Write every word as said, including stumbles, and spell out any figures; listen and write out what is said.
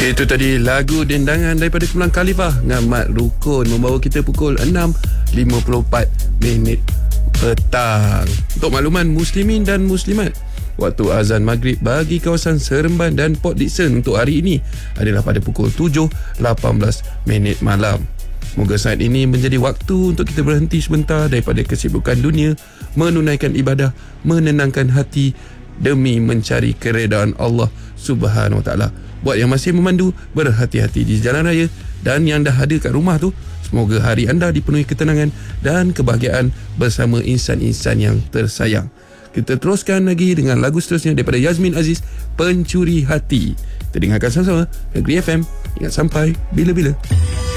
Itu tadi lagu dendangan daripada Kumpulan Khalifah Ngamat Rukun, membawa kita pukul enam lima puluh empat minit petang. Untuk makluman muslimin dan muslimat, waktu azan maghrib bagi kawasan Seremban dan Port Dickson untuk hari ini adalah pada pukul tujuh lapan belas minit malam. Moga saat ini menjadi waktu untuk kita berhenti sebentar daripada kesibukan dunia, menunaikan ibadah, menenangkan hati demi mencari keredaan Allah Subhanahu Wa Taala. Buat yang masih memandu, berhati-hati di jalan raya, dan yang dah ada kat rumah tu, semoga hari anda dipenuhi ketenangan dan kebahagiaan bersama insan-insan yang tersayang. Kita teruskan lagi dengan lagu seterusnya daripada Yazmin Aziz, Pencuri Hati. Kita dengarkan sama-sama Negeri F M. Ingat sampai bila-bila.